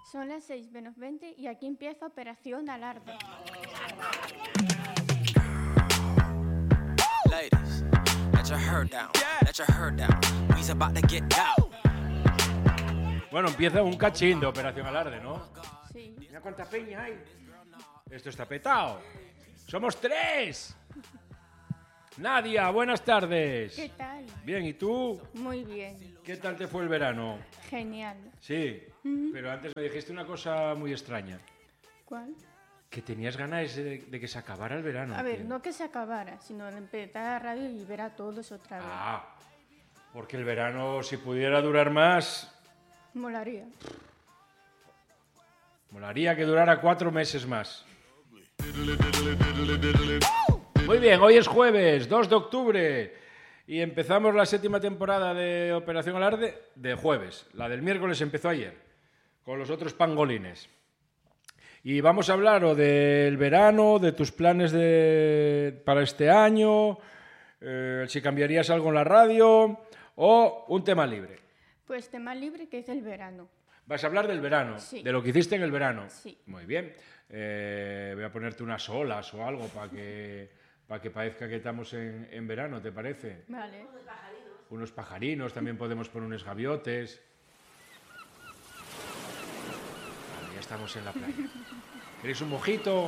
Son las 6:20 y aquí empieza Operación Alarde. Ladies, let your hair down, let your hair down. We's about to get down. Bueno, empieza un cachín de Operación Alarde, ¿no? Sí. Mira cuánta peña hay. Esto está petado. ¡Somos 3! Nadia, buenas tardes. ¿Qué tal? Bien, ¿y tú? Muy bien. ¿Qué tal te fue el verano? Genial. Sí, pero antes me dijiste una cosa muy extraña. ¿Cuál? Que tenías ganas de que se acabara el verano. A ver, tío. no que se acabara, sino de empezar la radio y ver a todos otra vez. Ah, porque el verano, si pudiera durar más, Molaría. molaría que durara 4 meses más. Muy bien, hoy es jueves, 2 de octubre, y empezamos la 7ª temporada de Operación Alarde de jueves. La del miércoles empezó ayer, con los otros pangolines. Y vamos a hablar o del verano, de tus planes para este año, si cambiarías algo en la radio, o un tema libre. Pues tema libre que es el verano. Vas a hablar del verano, Sí. de lo que hiciste en el verano. Sí. Muy bien. Voy a ponerte unas olas o algo para que parezca que estamos en verano, ¿te parece? Vale. Unos pajarinos, también podemos poner unos gaviotes. Vale, ya estamos en la playa. ¿Queréis un mojito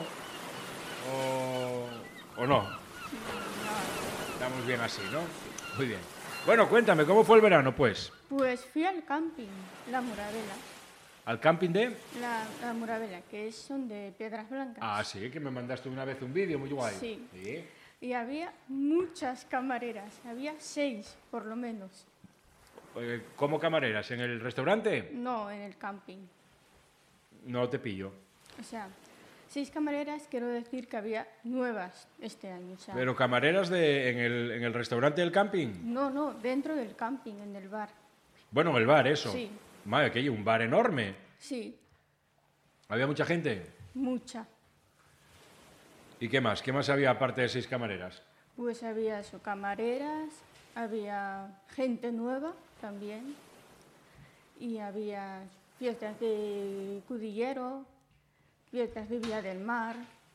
o no? Estamos bien así, ¿no? Muy bien. Bueno, cuéntame, ¿cómo fue el verano, pues? Pues fui al camping, La Muravela. ¿Al camping de...? La Muravela, que son de Piedras Blancas. Ah, sí, que me mandaste una vez un vídeo muy guay. Sí. ¿Sí? Y había muchas camareras, había 6 por lo menos. ¿Cómo camareras? ¿En el restaurante? No, en el camping. No te pillo. O sea, 6 camareras, quiero decir que había nuevas este año. O sea, ¿Pero camareras en el restaurante del camping? no, dentro del camping, en el bar. Bueno, en el bar, eso. Sí. Madre, que hay un bar enorme. Sí, ¿Había mucha gente? mucha. ¿Y qué más? ¿Qué más había aparte de 6 camareras? Pues había eso, camareras, había gente nueva también. Y había fiestas de Cudillero, fiestas de Villa del Mar.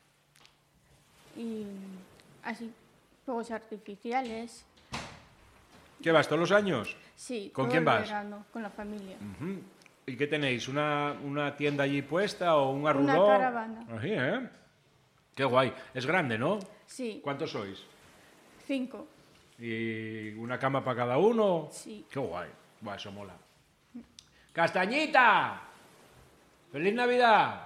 Y así, fuegos artificiales. ¿Qué vas, todos los años? Sí, ¿Con todo quién el vas? verano, con la familia. Ujú. ¿Y qué tenéis? ¿Una tienda allí puesta o un arruló? Una caravana. Así, ¿eh? Qué guay. Es grande, ¿no? Sí, ¿Cuántos sois? 5. ¿Y una cama para cada uno? Sí. Qué guay. Buah, eso mola. ¡Castañita! ¡Feliz Navidad!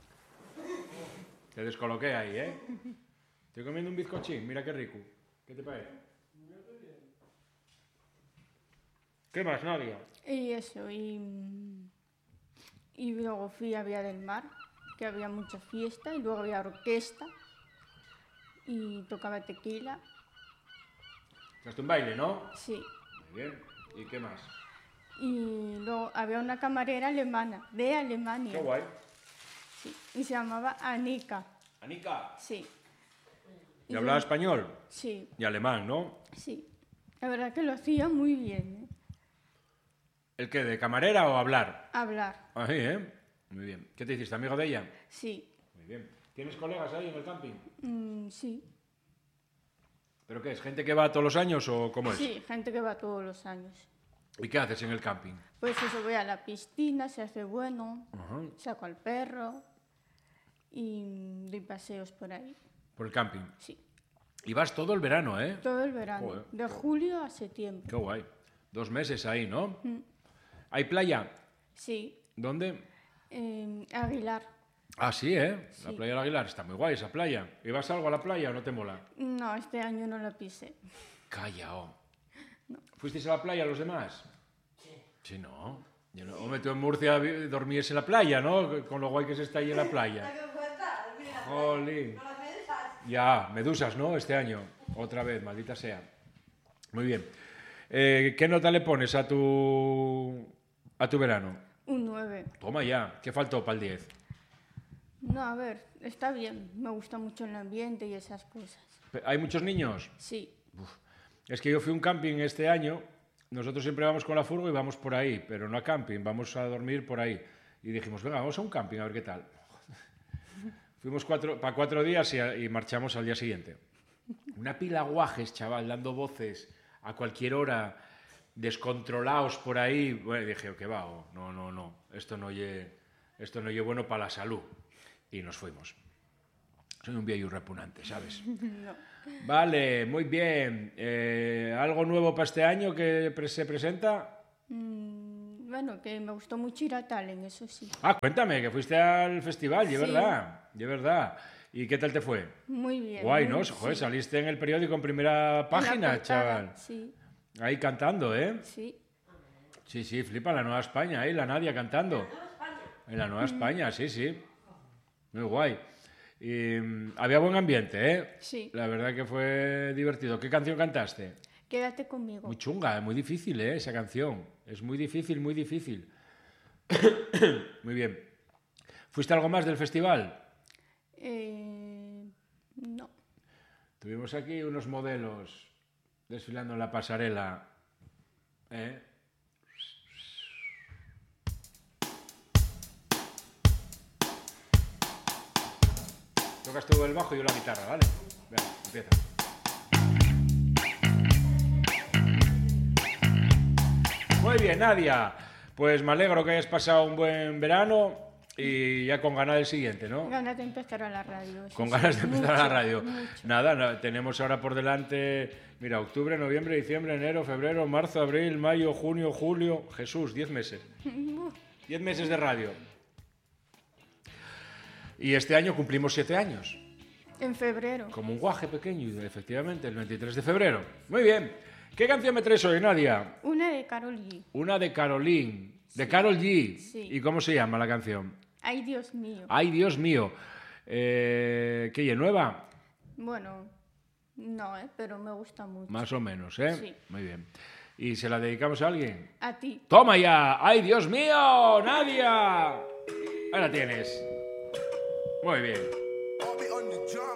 Te descoloqué ahí, ¿eh? Estoy comiendo un bizcochín. Mira qué rico. ¿Qué te parece? ¿Qué más, Nadia? Y eso, y luego fui a Villa del Mar, que había mucha fiesta, y luego había orquesta, y tocaba tequila. ¿Echaste un baile, no? Sí. Muy bien. ¿Y qué más? Y luego había una camarera alemana, de Alemania. Qué guay. Sí, y se llamaba Anika. Anika. Sí. ¿Y hablaba español? Sí, Y alemán, ¿no? sí. La verdad que lo hacía muy bien, ¿eh? ¿El qué? ¿De camarera o hablar? Hablar. Ahí, ¿eh? Muy bien. ¿Qué te hiciste? ¿Amigo de ella? Sí. Muy bien. ¿Tienes colegas ahí en el camping? Sí. ¿Pero qué es? ¿Gente que va todos los años o cómo es? Sí, gente que va todos los años. ¿Y qué haces en el camping? Pues eso, voy a la piscina, se hace bueno, Ajá. saco al perro y doy paseos por ahí. Por el camping. Sí, Y vas todo el verano, ¿eh? todo el verano, Joder. de julio a septiembre. Qué guay. 2 meses ahí, ¿no? ¿Hay playa? Sí, ¿Dónde? Aguilar. Ah, sí, ¿eh? La Sí. playa del Aguilar. Está muy guay esa playa. ¿Y vas algo a la playa o no te mola? No, este año no la pisé. Calla, oh. ¿Fuisteis a la playa los demás? Sí. Sí, no. Yo no. Hombre, tú en Murcia dormías en la playa, ¿no? Con lo guay que se está ahí en la playa. Jolín. Ya, medusas, ¿no? Este año. Otra vez, maldita sea. Muy bien. ¿Qué nota le pones a tu verano? Un 9. Toma ya. ¿Qué faltó para el 10? No, a ver, está bien. Me gusta mucho el ambiente y esas cosas. ¿Hay muchos niños? Sí, Es que yo fui a un camping este año. Nosotros siempre vamos con la furgo y vamos por ahí, pero no a camping, vamos a dormir por ahí. Y dijimos, venga, vamos a un camping a ver qué tal. Fuimos para 4 días y marchamos al día siguiente. Una pila de guajes, chaval, dando voces a cualquier hora, descontrolados por ahí. Bueno, dije, ¿qué va? No, esto no es bueno para la salud. Y nos fuimos. Soy un viejo repugnante, ¿sabes? No. Vale, muy bien. ¿Algo nuevo para este año que se presenta? Bueno, que me gustó mucho ir a Tallinn, eso sí. Ah, cuéntame, que fuiste al festival, y es Sí. verdad. ¿Y qué tal te fue? Muy bien. Guay, muy- ¿no? Joder, sí. saliste en el periódico en primera En la página, portada, chaval. Sí, Ahí cantando, ¿eh? sí. Sí, flipa la Nueva España, ahí la Nadia cantando. En la Nueva España, sí. Muy guay. Y había buen ambiente, ¿eh? Sí. La verdad que fue divertido. ¿Qué canción cantaste? Quédate conmigo. Muy chunga, muy difícil, ¿eh? Esa canción. Es muy difícil. Muy bien. ¿Fuiste a algo más del festival? No. Tuvimos aquí unos modelos desfilando en la pasarela. ¿Eh? Tocas tú el bajo y yo la guitarra, ¿vale? Venga, empieza. Muy bien, Nadia. Pues me alegro que hayas pasado un buen verano y ya con ganas del siguiente, ¿no? Ganas de empezar a la radio. eso Con sí. ganas de empezar a la Mucho, radio. mucho. Nada, tenemos ahora por delante, mira, octubre, noviembre, diciembre, enero, febrero, marzo, abril, mayo, junio, julio. Jesús, 10 meses. 10 meses de radio. Y este año cumplimos 7 años. En febrero. Como un guaje pequeño, efectivamente, el 23 de febrero. Muy bien. ¿Qué canción me traes hoy, Nadia? Una de Karol G. Una de Caroline. De Karol G. Sí. ¿Y cómo se llama la canción? Ay, Dios mío. Ay, Dios mío. ¿Qué es nueva? Bueno, no, pero me gusta mucho. Más o menos, ¿eh? Sí. Muy bien. ¿Y se la dedicamos a alguien? A ti. ¡Toma ya! ¡Ay, Dios mío! ¡Nadia! Ahí la tienes. Muy bien. I'll be on the job.